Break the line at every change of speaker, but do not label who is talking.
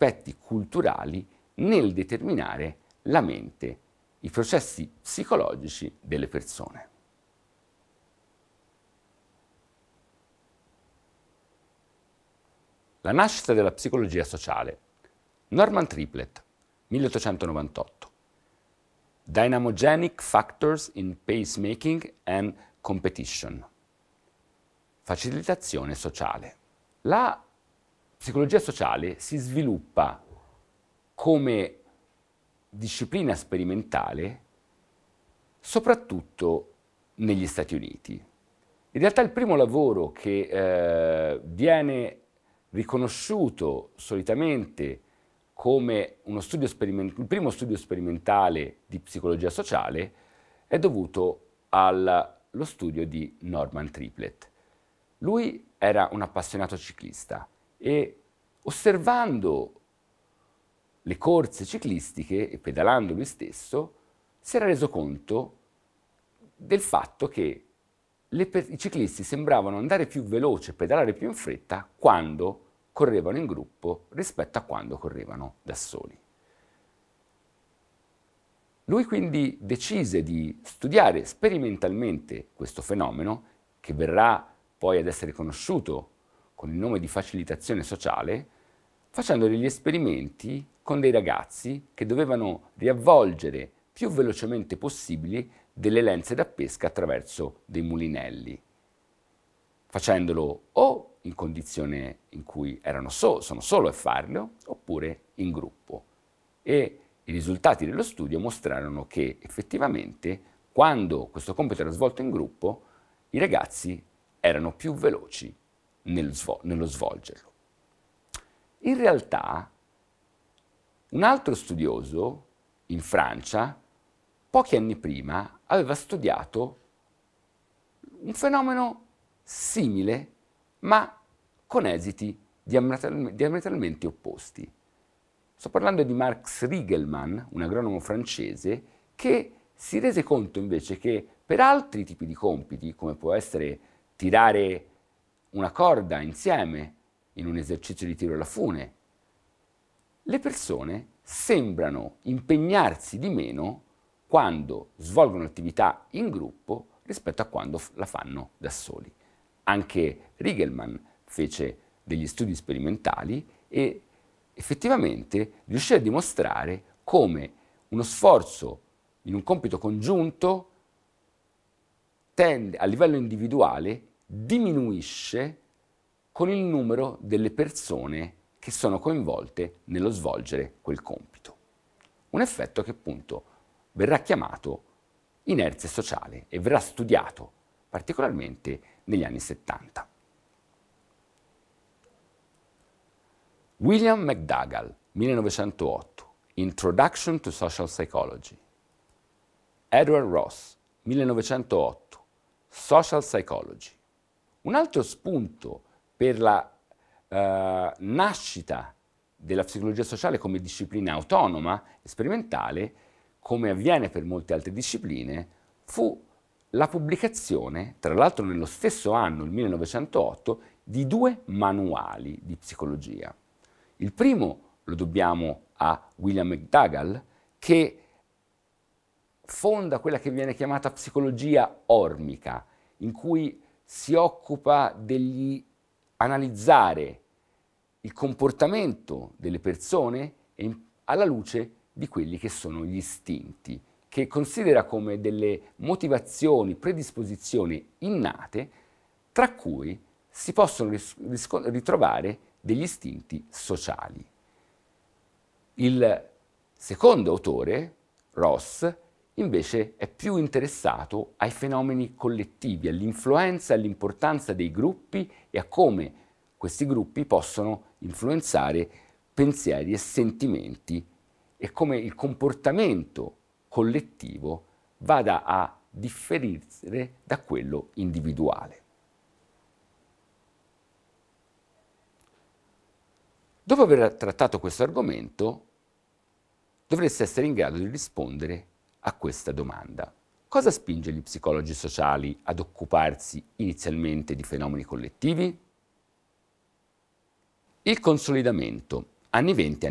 aspetti culturali nel determinare la mente, i processi psicologici delle persone. La nascita della psicologia sociale. Norman Triplett, 1898. Dynamogenic Factors in Pacemaking and Competition. Facilitazione sociale. La psicologia sociale si sviluppa come disciplina sperimentale soprattutto negli Stati Uniti. In realtà il primo lavoro che viene riconosciuto solitamente come il primo studio sperimentale di psicologia sociale è dovuto allo studio di Norman Triplett. Lui era un appassionato ciclista e osservando le corse ciclistiche e pedalando lui stesso si era reso conto del fatto che i ciclisti sembravano andare più veloce, pedalare più in fretta quando correvano in gruppo rispetto a quando correvano da soli. Lui quindi decise di studiare sperimentalmente questo fenomeno, che verrà poi ad essere conosciuto con il nome di facilitazione sociale, facendo degli esperimenti con dei ragazzi che dovevano riavvolgere più velocemente possibile delle lenze da pesca attraverso dei mulinelli, facendolo o in condizione in cui sono solo a farlo, oppure in gruppo. E i risultati dello studio mostrarono che effettivamente quando questo compito era svolto in gruppo, i ragazzi erano più veloci nello svolgerlo. In realtà, un altro studioso in Francia, pochi anni prima, aveva studiato un fenomeno simile, ma con esiti diametralmente opposti. Sto parlando di Max Rigelmann, un agronomo francese, che si rese conto invece che per altri tipi di compiti, come può essere tirare una corda insieme in un esercizio di tiro alla fune, le persone sembrano impegnarsi di meno quando svolgono attività in gruppo rispetto a quando la fanno da soli. Anche Rigelmann fece degli studi sperimentali e effettivamente riuscì a dimostrare come uno sforzo in un compito congiunto tende a livello individuale diminuisce con il numero delle persone che sono coinvolte nello svolgere quel compito. Un effetto che appunto verrà chiamato inerzia sociale e verrà studiato particolarmente negli anni 70. William McDougall, 1908, Introduction to Social Psychology. Edward Ross, 1908, Social Psychology. Un altro spunto per la nascita della psicologia sociale come disciplina autonoma e sperimentale, come avviene per molte altre discipline, fu la pubblicazione, tra l'altro nello stesso anno, il 1908, di 2 manuali di psicologia. Il primo lo dobbiamo a William McDougall, che fonda quella che viene chiamata psicologia ormica, in cui si occupa di analizzare il comportamento delle persone alla luce di quelli che sono gli istinti, che considera come delle motivazioni, predisposizioni innate, tra cui si possono ritrovare degli istinti sociali. Il secondo autore, Ross, invece è più interessato ai fenomeni collettivi, all'influenza e all'importanza dei gruppi e a come questi gruppi possono influenzare pensieri e sentimenti e come il comportamento collettivo vada a differire da quello individuale. Dopo aver trattato questo argomento, dovreste essere in grado di rispondere a questa domanda. Cosa spinge gli psicologi sociali ad occuparsi inizialmente di fenomeni collettivi? Il consolidamento, anni 20